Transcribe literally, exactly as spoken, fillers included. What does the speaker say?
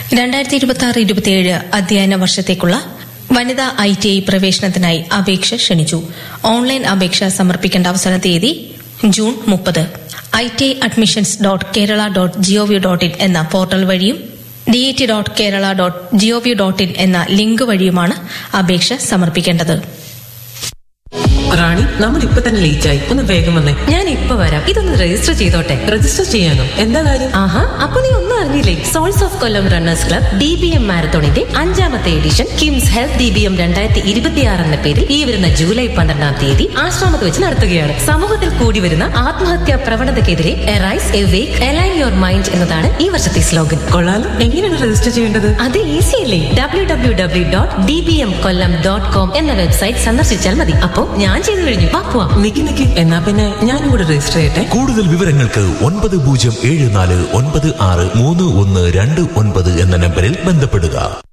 രണ്ടായിരത്തി ഇരുപത്തി ആറ് ഇരുപത്തിയേഴ് അധ്യയന വർഷത്തേക്കുള്ള വനിതാ ഐ ടി ഐ പ്രവേശനത്തിനായി അപേക്ഷ ക്ഷണിച്ചു. ഓൺലൈൻ അപേക്ഷ സമർപ്പിക്കേണ്ട അവസാന തീയതി ജൂൺ മുപ്പത്. I T I admissions dot Kerala dot G O V dot in എന്ന പോർട്ടൽ വഴിയും D E T dot Kerala dot G O V dot in എന്ന ലിങ്ക് വഴിയുമാണ് അപേക്ഷ സമർപ്പിക്കേണ്ടത്. റാണി, നമ്മൾ ഇപ്പൊ തന്നെ ലേറ്റ് ആയി, ഒന്ന് വേഗം വന്നേ. ഞാൻ ഇപ്പൊ വരാം. ഇതൊന്ന് രജിസ്റ്റർ ചെയ്തോട്ടെ. രജിസ്റ്റർ ചെയ്യാനോ? എന്താ കാര്യം? ആഹാ, അപ്പൊ നീ ഒന്നും അറിഞ്ഞില്ലേ? Souls of Kollam runners club D B M മാരത്തോണിന്റെ അഞ്ചാമത്തെ edition KIMS health D B M രണ്ടായിരത്തി ഇരുപത്തിയാറ് എന്ന പേരിൽ ഈ വരുന്ന ജൂലൈ പന്ത്രണ്ടാം തീയതി ആശ്രമത്ത് വെച്ച് നടത്തുകയാണ്. സമൂഹത്തിൽ കൂടി വരുന്ന ആത്മഹത്യാ പ്രവണതയ്ക്കെതിരെ arise awake align your mind എന്നതാണ് ഈ വർഷത്തെ സ്ലോഗൻ. കൊള്ളാലോ. എങ്ങനെയാണ് രജിസ്റ്റർ ചെയ്യേണ്ടത്? അത് ഈസി അല്ലേ? W W W dot D B M കൊല്ലം ഡോട്ട് കോം എന്ന വെബ്സൈറ്റ് സന്ദർശിച്ചാൽ മതി. അപ്പോ ഞാൻ ചെയ്തു കഴിഞ്ഞു. പോവാം. നിക്ക് നിക്ക്, എന്നാ പിന്നെ ഞാനും കൂടെ രജിസ്റ്റർ ചെയ്യട്ടെ. കൂടുതൽ വിവരങ്ങൾക്ക് ഒൻപത് പൂജ്യം ഏഴ് നാല് ഒൻപത് ആറ് മൂന്ന് ഒന്ന് രണ്ട് ഒൻപത് എന്ന നമ്പറിൽ ബന്ധപ്പെടുക.